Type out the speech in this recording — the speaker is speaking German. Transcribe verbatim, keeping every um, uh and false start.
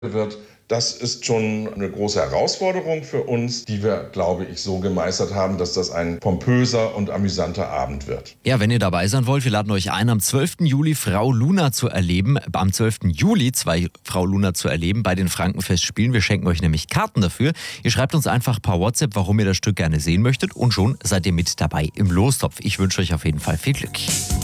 wird. Das ist schon eine große Herausforderung für uns, die wir, glaube ich, so gemeistert haben, dass das ein pompöser und amüsanter Abend wird. Ja, wenn ihr dabei sein wollt, wir laden euch ein, am zwölften Juli Frau Luna zu erleben. Am zwölften Juli zwei Frau Luna zu erleben bei den Frankenfestspielen. Wir schenken euch nämlich Karten dafür. Ihr schreibt uns einfach per WhatsApp, warum ihr das Stück gerne sehen möchtet, und schon seid ihr mit dabei im Lostopf. Ich wünsche euch auf jeden Fall viel Glück.